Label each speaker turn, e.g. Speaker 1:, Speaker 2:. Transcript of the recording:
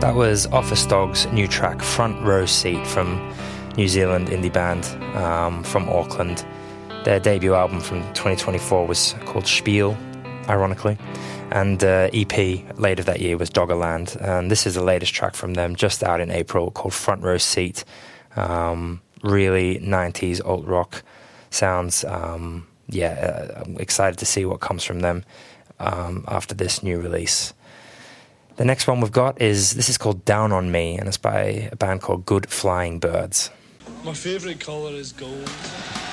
Speaker 1: That was Office Dog's new track, Front Row Seat, from New Zealand indie band from Auckland. Their debut album from 2024 was called Spiel, ironically, and EP later that year was Doggerland. And this is the latest track from them, just out in April, called Front Row Seat. Really 90s alt rock sounds. I'm excited to see what comes from them after this new release. The next one we've got this is called Down on Me, and it's by a band called Good Flying Birds.
Speaker 2: My favourite colour is gold.